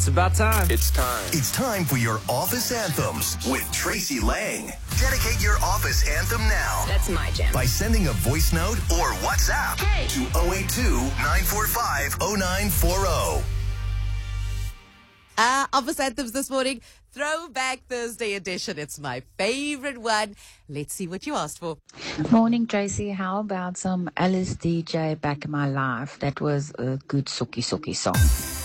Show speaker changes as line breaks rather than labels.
It's about time.
It's time.
It's time for your office anthems with Tracy Lang. Dedicate your office anthem now.
That's my jam.
By sending a voice note or WhatsApp to 082-945-0940.
Office anthems this morning. Throwback Thursday edition. It's my favorite one. Let's see what you asked for.
Morning, Tracy. How about some Alice DJ Back in My Life? That was a good Suki Suki song.